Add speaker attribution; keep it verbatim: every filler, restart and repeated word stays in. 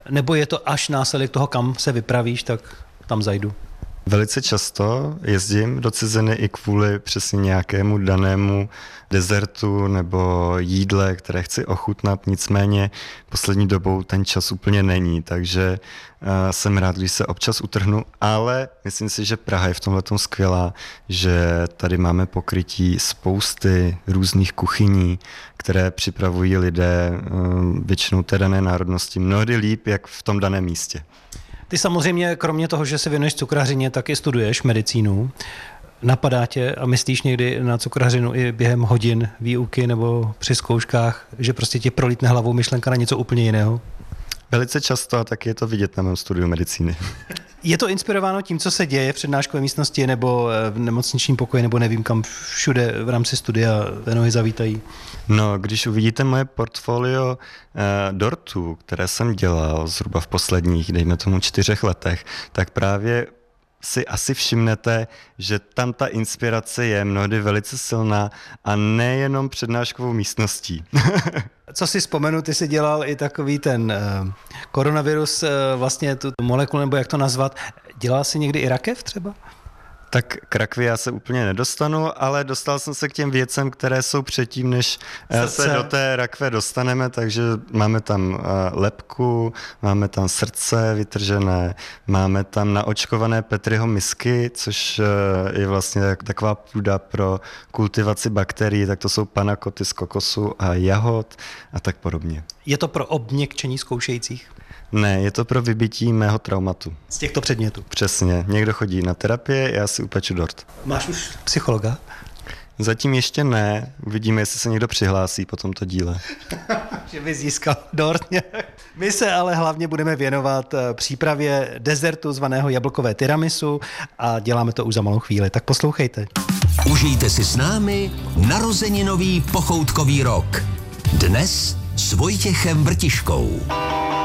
Speaker 1: Nebo je to až následek toho, kam se vypravíš, tak tam zajdu?
Speaker 2: Velice často jezdím do ciziny i kvůli přesně nějakému danému dezertu nebo jídle, které chci ochutnat, nicméně poslední dobou ten čas úplně není, takže uh, jsem rád, když se občas utrhnu, ale myslím si, že Praha je v tomhletom skvělá, že tady máme pokrytí spousty různých kuchyní, které připravují lidé um, většinou té dané národnosti mnohdy líp, jak v tom daném místě.
Speaker 1: Ty samozřejmě, kromě toho, že se věnuješ cukrařině, tak i studuješ medicínu. Napadá tě a myslíš někdy na cukrařinu i během hodin výuky nebo při zkouškách, že prostě ti prolítne hlavou myšlenka na něco úplně jiného?
Speaker 2: Velice často a taky je to vidět na mém studiu medicíny.
Speaker 1: Je to inspirováno tím, co se děje v přednáškové místnosti nebo v nemocničním pokoji, nebo nevím kam všude v rámci studia nohy zavítají?
Speaker 2: No, když uvidíte moje portfolio eh, dortů, které jsem dělal zhruba v posledních, dejme tomu čtyřech letech, tak právě si asi všimnete, že tam ta inspirace je mnohdy velice silná a nejenom přednáškovou místností.
Speaker 1: Co si vzpomenu, ty jsi dělal i takový ten uh, koronavirus, uh, vlastně tu molekulu, nebo jak to nazvat. Dělal jsi někdy i rakev třeba?
Speaker 2: Tak k rakvi já se úplně nedostanu, ale dostal jsem se k těm věcem, které jsou předtím, než srdce. Se do té rakve dostaneme, takže máme tam lebku, máme tam srdce vytržené, máme tam naočkované Petriho misky, což je vlastně taková půda pro kultivaci bakterií, tak to jsou panakoty z kokosu a jahod a tak podobně.
Speaker 1: Je to pro obměkčení zkoušejících?
Speaker 2: Ne, je to pro vybití mého traumatu.
Speaker 1: Z těchto předmětů?
Speaker 2: Přesně. Někdo chodí na terapie, já si upeču dort.
Speaker 1: Máš už psychologa?
Speaker 2: Zatím ještě ne. Uvidíme, jestli se někdo přihlásí po tomto díle.
Speaker 1: Že by získal dort. My se ale hlavně budeme věnovat přípravě dezertu zvaného jablkové tiramisu a děláme to už za malou chvíli. Tak poslouchejte.
Speaker 3: Užijte si s námi narozeninový pochoutkový rok. Dnes s Vojtěchem Vrtiškou.